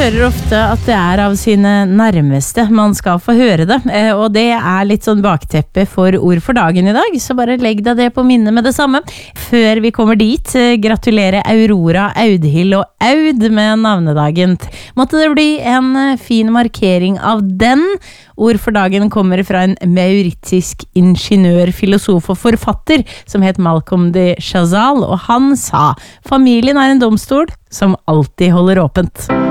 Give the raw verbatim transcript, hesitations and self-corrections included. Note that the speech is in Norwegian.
hører ofte at det er av sine nærmeste man skal få høre det, og det er litt sånn bakteppe for ord for dagen i dag, så bare legg deg det på minnet med det samme. Før vi kommer dit, gratulerer Aurora, Audhild og Aud med navnedagen. Måtte det bli en fin markering av den. Ord for dagen kommer fra en mauritisk ingeniør, filosof og forfatter som het Malcolm de Chazal, og han sa: familien er en domstol som alltid holder åpent.